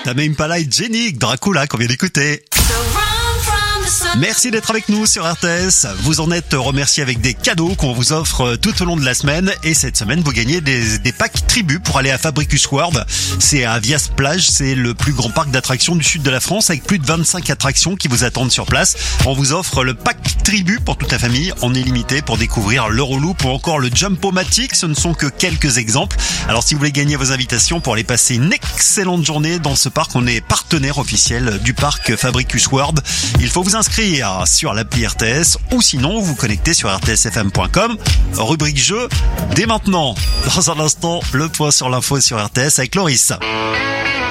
Tame Impala et Jenny Dracula qu'on vient d'écouter. Merci d'être avec nous sur RTS. Vous en êtes remerciés avec des cadeaux qu'on vous offre tout au long de la semaine. Et cette semaine, vous gagnez des packs Tribu pour aller à Fabricus World. C'est à Vias Plage, c'est le plus grand parc d'attractions du sud de la France avec plus de 25 attractions qui vous attendent sur place. On vous offre le pack Tribu pour toute la famille en illimité pour découvrir l'Euroloop ou encore le Jump-O-Matic. Ce ne sont que quelques exemples. Alors si vous voulez gagner vos invitations pour aller passer une excellente journée dans ce parc, on est partenaire officiel du parc Fabricus World. Il faut vous inscrire sur l'appli RTS ou sinon vous connectez sur rtsfm.com, rubrique jeu dès maintenant. Dans un instant, le point sur l'info sur RTS avec Loris.